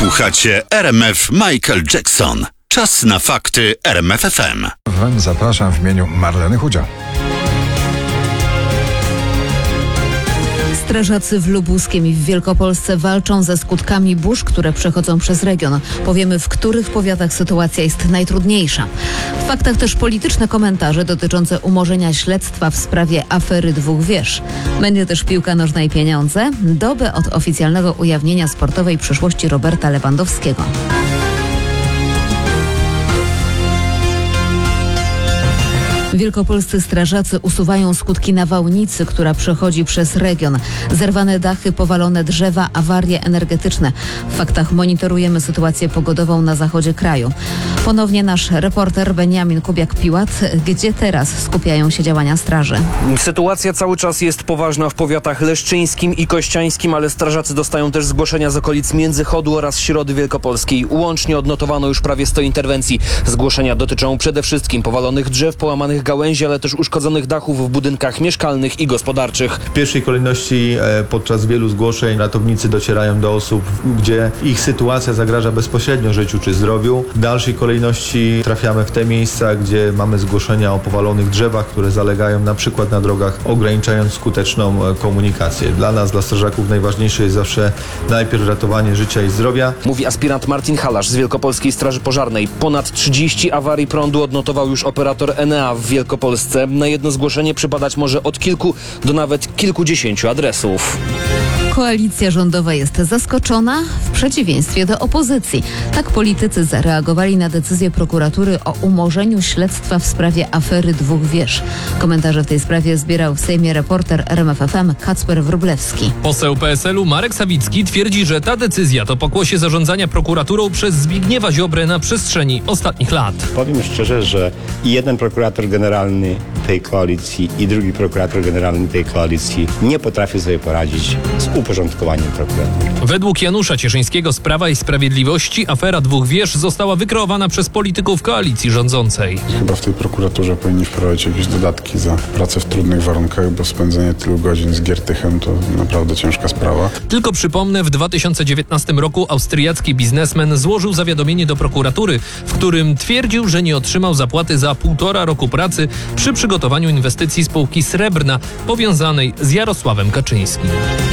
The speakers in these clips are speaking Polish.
Słuchacie RMF Michael Jackson. Czas na fakty RMF FM. Zapraszam w imieniu Marleny Chudzia. Strażacy w Lubuskiem i w Wielkopolsce walczą ze skutkami burz, które przechodzą przez region. Powiemy, w których powiatach sytuacja jest najtrudniejsza. W faktach też polityczne komentarze dotyczące umorzenia śledztwa w sprawie afery dwóch wież. Będzie też piłka nożna i pieniądze. Dobę od oficjalnego ujawnienia sportowej przyszłości Roberta Lewandowskiego. Wielkopolscy strażacy usuwają skutki nawałnicy, która przechodzi przez region. Zerwane dachy, powalone drzewa, awarie energetyczne. W faktach monitorujemy sytuację pogodową na zachodzie kraju. Ponownie nasz reporter Beniamin Kubiak-Piłat. Gdzie teraz skupiają się działania straży? Sytuacja cały czas jest poważna w powiatach leszczyńskim i kościańskim, ale strażacy dostają też zgłoszenia z okolic Międzychodu oraz Środy Wielkopolskiej. Łącznie odnotowano już prawie 100 interwencji. Zgłoszenia dotyczą przede wszystkim powalonych drzew, połamanych gałęzi, ale też uszkodzonych dachów w budynkach mieszkalnych i gospodarczych. W pierwszej kolejności podczas wielu zgłoszeń ratownicy docierają do osób, gdzie ich sytuacja zagraża bezpośrednio życiu czy zdrowiu. W dalszej kolejności trafiamy w te miejsca, gdzie mamy zgłoszenia o powalonych drzewach, które zalegają na przykład na drogach, ograniczając skuteczną komunikację. Dla nas, dla strażaków najważniejsze jest zawsze najpierw ratowanie życia i zdrowia. Mówi aspirant Martin Halasz z Wielkopolskiej Straży Pożarnej. Ponad 30 awarii prądu odnotował już operator Enea w Wielkopolsce. Na jedno zgłoszenie przypadać może od kilku do nawet kilkudziesięciu adresów. Koalicja rządowa jest zaskoczona w przeciwieństwie do opozycji. Tak politycy zareagowali na decyzję prokuratury o umorzeniu śledztwa w sprawie afery dwóch wież. Komentarze w tej sprawie zbierał w Sejmie reporter RMF FM Kacper Wróblewski. Poseł PSL-u Marek Sawicki twierdzi, że ta decyzja to pokłosie zarządzania prokuraturą przez Zbigniewa Ziobrę na przestrzeni ostatnich lat. Powiem szczerze, że i jeden prokurator generalny tej koalicji i drugi prokurator generalny tej koalicji nie potrafi sobie poradzić z uporządkowaniem prokuratury. Według Janusza Cieszyńskiego z Prawa i Sprawiedliwości afera dwóch wież została wykreowana przez polityków koalicji rządzącej. Chyba w tej prokuraturze powinni wprowadzić jakieś dodatki za pracę w trudnych warunkach, bo spędzenie tylu godzin z Giertychem to naprawdę ciężka sprawa. Tylko przypomnę, w 2019 roku austriacki biznesmen złożył zawiadomienie do prokuratury, w którym twierdził, że nie otrzymał zapłaty za 1,5 roku pracy przy przygotowaniu inwestycji spółki Srebrna powiązanej z Jarosławem Kaczyńskim.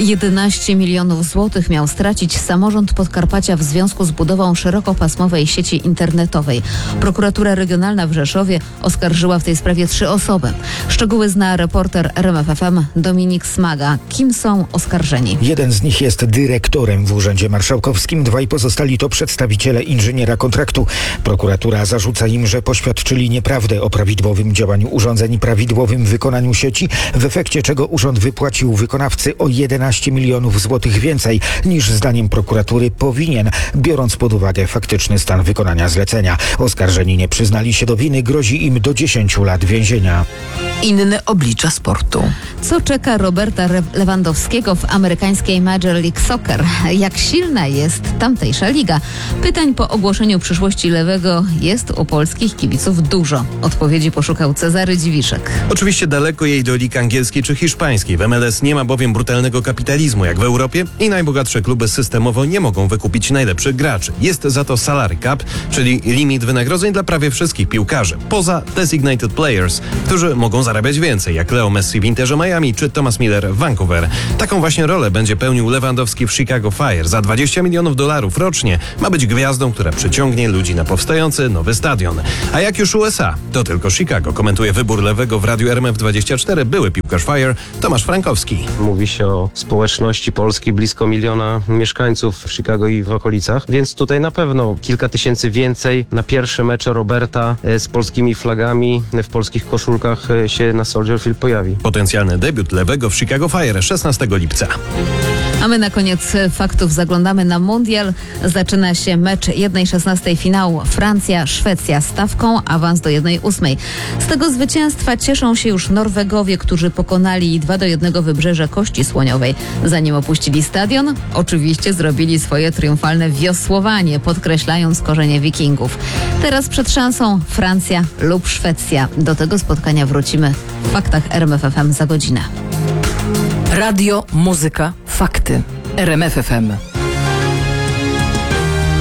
11 milionów złotych miał stracić samorząd Podkarpacia w związku z budową szerokopasmowej sieci internetowej. Prokuratura Regionalna w Rzeszowie oskarżyła w tej sprawie 3 osoby. Szczegóły zna reporter RMF FM Dominik Smaga. Kim są oskarżeni? Jeden z nich jest dyrektorem w Urzędzie Marszałkowskim, 2 pozostali to przedstawiciele inżyniera kontraktu. Prokuratura zarzuca im, że poświadczyli nieprawdę o prawidłowym działaniu urządzeń i prawidłowym wykonaniu sieci, w efekcie czego urząd wypłacił wykonawcy o 11 milionów złotych więcej niż zdaniem prokuratury powinien, biorąc pod uwagę faktyczny stan wykonania zlecenia. Oskarżeni nie przyznali się do winy, grozi im do 10 lat więzienia. Inne oblicza sportu. Co czeka Roberta Lewandowskiego w amerykańskiej Major League Soccer? Jak silna jest tamtejsza liga? Pytań po ogłoszeniu przyszłości lewego jest u polskich kibiców dużo. Odpowiedzi poszukał Cezary Dziwiszek. Oczywiście daleko jej do lig angielskiej czy hiszpańskiej. W MLS nie ma bowiem brutalnego kapitalizmu jak w Europie i najbogatsze kluby systemowo nie mogą wykupić najlepszych graczy. Jest za to salary cap, czyli limit wynagrodzeń dla prawie wszystkich piłkarzy, poza designated players, którzy mogą zarabiać więcej, jak Leo Messi w Interze Miami czy Thomas Miller w Vancouver. Taką właśnie rolę będzie pełnił Lewandowski w Chicago Fire. Za $20 milionów rocznie ma być gwiazdą, która przyciągnie ludzi na powstający nowy stadion. A jak już USA, to tylko Chicago. Komentuje wybór lewego w radiu RMF24 były piłkarz Fire Tomasz Frankowski. Mówi się o społeczności polskiej, blisko 1 miliona mieszkańców w Chicago i w okolicach, więc tutaj na pewno kilka tysięcy więcej na pierwsze mecze Roberta z polskimi flagami w polskich koszulkach się na Soldier Field pojawi. Potencjalny debiut lewego w Chicago Fire 16 lipca. A my na koniec faktów zaglądamy na mundial. Zaczyna się mecz 1/16 finału Francja-Szwecja. Stawką awans do 1/8. Z tego zwycięstwa cieszą się już Norwegowie, którzy pokonali 2-1 Wybrzeże Kości Słoniowej. Zanim opuścili stadion, oczywiście zrobili swoje triumfalne wiosłowanie, podkreślając korzenie Wikingów. Teraz przed szansą Francja lub Szwecja. Do tego spotkania wrócimy w faktach RMF FM za godzinę. Radio, muzyka, fakty. RMF FM.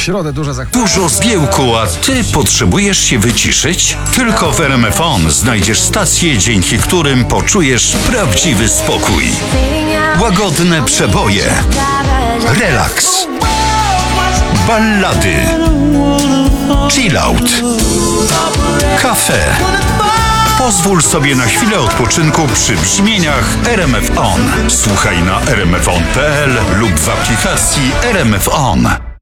środę duże zakupy. Dużo zgiełku, a ty potrzebujesz się wyciszyć? Tylko w RMF On znajdziesz stacje, dzięki którym poczujesz prawdziwy spokój. Łagodne przeboje, relaks, ballady, chillout, kafe. Pozwól sobie na chwilę odpoczynku przy brzmieniach RMF On. Słuchaj na rmfon.pl lub w aplikacji RMF On.